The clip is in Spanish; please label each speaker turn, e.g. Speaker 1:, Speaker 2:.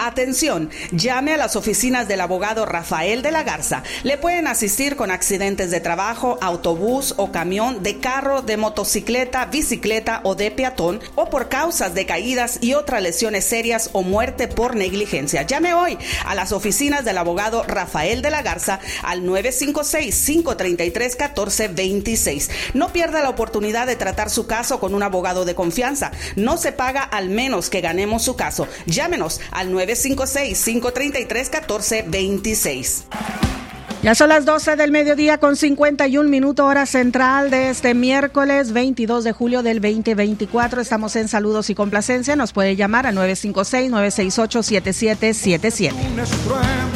Speaker 1: Atención, llame a las oficinas del abogado Rafael de la Garza. Le pueden asistir con accidentes de trabajo, autobús o camión, de carro, de motocicleta, bicicleta o de peatón, o por causas de caídas y otras lesiones serias o muerte por negligencia. Llame hoy a las oficinas del abogado Rafael de la Garza al 956-533-1426. No pierda la oportunidad de tratar su caso con un abogado de confianza. No se paga al menos que ganemos su caso. Llámenos al 956-533-1426.
Speaker 2: Ya son las 12 del mediodía con 51 minutos hora central de este miércoles 22 de julio del 2024. Estamos en Saludos y Complacencia. Nos puede llamar a 956-968-7777.